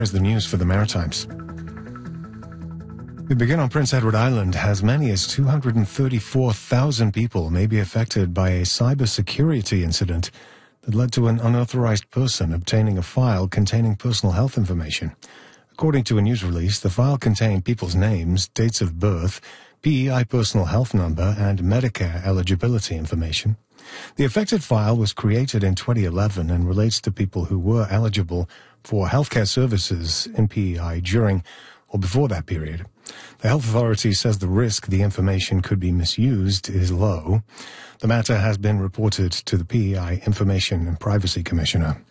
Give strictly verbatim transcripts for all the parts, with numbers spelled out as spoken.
Here's the news for the Maritimes. We begin on Prince Edward Island. As many as two hundred thirty-four thousand people may be affected by a cybersecurity incident that led to an unauthorized person obtaining a file containing personal health information. According to a news release, the file contained people's names, dates of birth, P E I personal health number, and Medicare eligibility information. The affected file was created in twenty eleven and relates to people who were eligible for healthcare services in P E I during or before that period. The health authority says the risk the information could be misused is low. The matter has been reported to the P E I Information and Privacy Commissioner.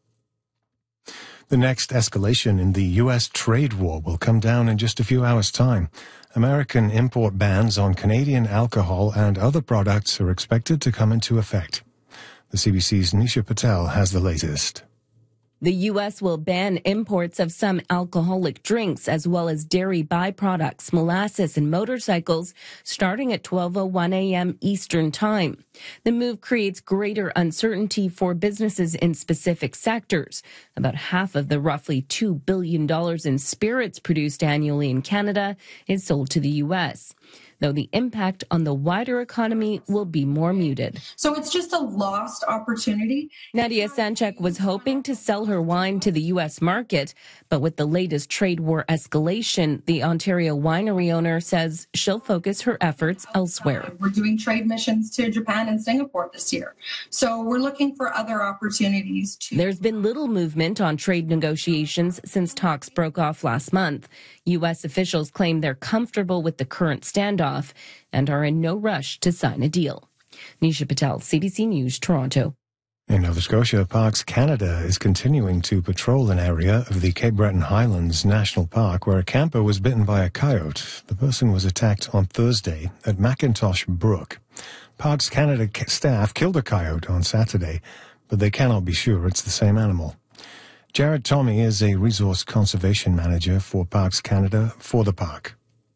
The next escalation in the U S trade war will come down in just a few hours' time. American import bans on Canadian alcohol and other products are expected to come into effect. The C B C's Nisha Patel has the latest. The U S will ban imports of some alcoholic drinks as well as dairy byproducts, molasses, and motorcycles starting at twelve oh one a.m. Eastern Time. The move creates greater uncertainty for businesses in specific sectors. About half of the roughly two billion dollars in spirits produced annually in Canada is sold to the U S, though the impact on the wider economy will be more muted. So it's just a lost opportunity. Nadia Sanchek was hoping to sell her wine to the U S market, but with the latest trade war escalation, the Ontario winery owner says she'll focus her efforts elsewhere. We're doing trade missions to Japan and Singapore this year. So we're looking for other opportunities to... There's been little movement on trade negotiations since talks broke off last month. U S officials claim they're comfortable with the current standoff and are in no rush to sign a deal. Nisha Patel, C B C News, Toronto. In Nova Scotia, Parks Canada is continuing to patrol an area of the Cape Breton Highlands National Park where a camper was bitten by a coyote. The person was attacked on Thursday at Macintosh Brook. Parks Canada staff killed a coyote on Saturday, but they cannot be sure it's the same animal. Jared Tommy is a resource conservation manager for Parks Canada for the park.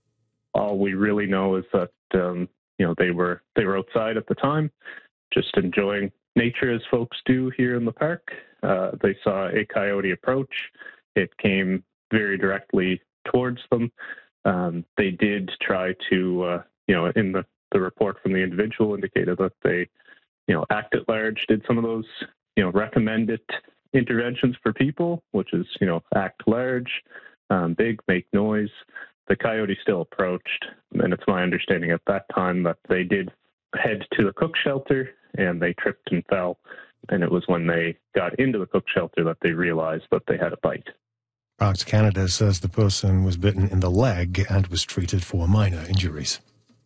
All we really know is that um, you know they were they were outside at the time, just enjoying nature as folks do here in the park. Uh, they saw a coyote approach. It came very directly towards them. Um, they did try to, uh, you know, in the, the report from the individual indicated that they, you know, act at large, did some of those, you know, recommended interventions for people, which is, you know, act large, um, big, make noise. The coyote still approached, and it's my understanding at that time that they did head to the cook shelter and they tripped and fell. And it was when they got into the cook shelter that they realized that they had a bite. Parks Canada says the person was bitten in the leg and was treated for minor injuries.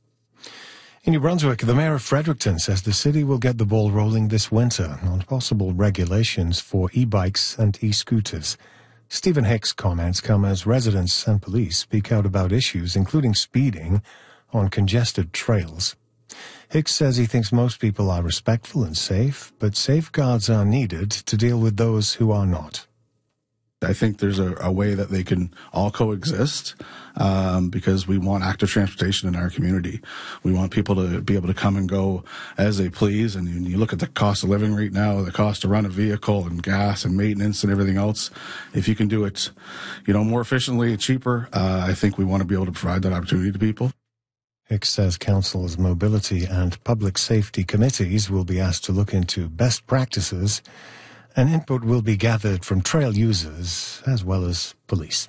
In New Brunswick, the mayor of Fredericton says the city will get the ball rolling this winter on possible regulations for e-bikes and e-scooters. Stephen Hicks' comments come as residents and police speak out about issues including speeding on congested trails. Hicks says he thinks most people are respectful and safe, but safeguards are needed to deal with those who are not. I think there's a, a way that they can all coexist um, because we want active transportation in our community. We want people to be able to come and go as they please. And when you look at the cost of living right now, the cost to run a vehicle and gas and maintenance and everything else, if you can do it, you know, more efficiently and cheaper, uh, I think we want to be able to provide that opportunity to people. Hicks says council's mobility and public safety committees will be asked to look into best practices, and input will be gathered from trail users as well as police.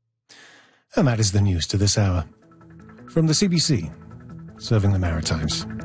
And that is the news to this hour. From the C B C, serving the Maritimes.